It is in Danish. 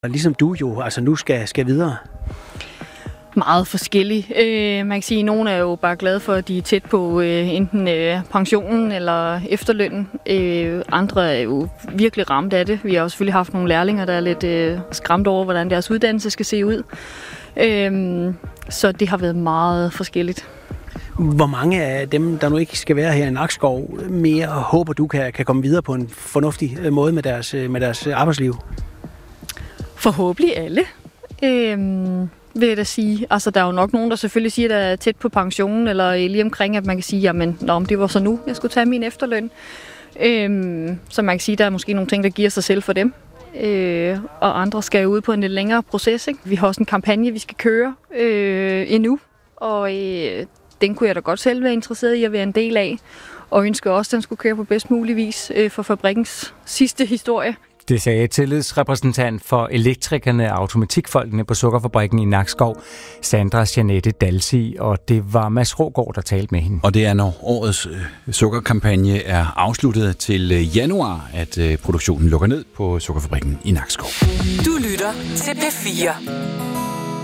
Ligesom du jo altså nu skal videre. Meget forskellige. Man kan sige, at nogle er jo bare glade for, at de er tæt på enten pensionen eller efterlønnen. Andre er jo virkelig ramt af det. Vi har jo selvfølgelig haft nogle lærlinger, der er lidt skræmt over, hvordan deres uddannelse skal se ud. Så det har været meget forskelligt. Hvor mange af dem, der nu ikke skal være her i Nakskov, mere håber du kan komme videre på en fornuftig måde med deres arbejdsliv? Forhåbentlig alle, vil jeg da sige. Altså, der er jo nok nogen, der selvfølgelig siger, at der er tæt på pensionen, eller lige omkring, at man kan sige, jamen, det var så nu, jeg skulle tage min efterløn. Så man kan sige, at der er måske nogle ting, der giver sig selv for dem. Og andre skal ud på en lidt længere proces, ikke? Vi har også en kampagne, vi skal køre endnu, og den kunne jeg da godt selv være interesseret i at være en del af, og ønsker også, at den skulle køre på bedst mulig vis for fabrikkens sidste historie. Det sagde tillidsrepræsentant for elektrikerne og automatikfolkene på Sukkerfabrikken i Nakskov, Sandra Jeanette Dalsi, og det var Mads Rågaard, der talte med hende. Og det er, når årets sukkerkampagne er afsluttet til januar, at produktionen lukker ned på Sukkerfabrikken i Nakskov. Du lytter til P4.